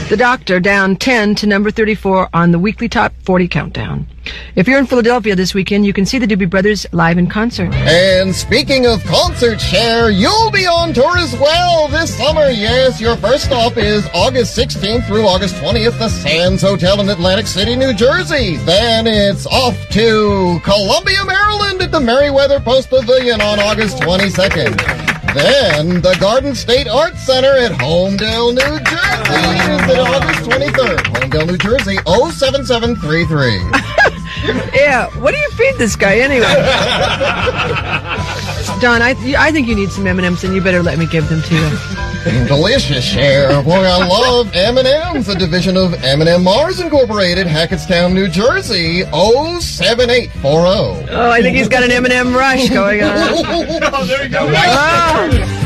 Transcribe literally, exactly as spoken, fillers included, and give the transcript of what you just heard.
The Doctor down ten to number thirty-four on the weekly top forty countdown. If you're in Philadelphia this weekend, you can see the Doobie Brothers live in concert. And speaking of concert, Cher, you'll be on tour as well this summer. Yes, your first stop is August sixteenth through August twentieth, the Sands Hotel in Atlantic City, New Jersey. Then it's off to Columbia, Maryland at the Merriweather Post Pavilion on August twenty-second. Then the Garden State Arts Center at Homedale, New Jersey is at August twenty-third. Homedale, New Jersey, oh seven seven three three. Yeah, what do you feed this guy anyway? Don, I I think you need some M and M's, and you better let me give them to you. Delicious, Cher. Boy, I love M and M's, a division of M and M Mars Incorporated, Hackettstown, New Jersey, oh seven eight four oh. Oh, I think he's got an M and M rush going on. Oh, there you go. Oh.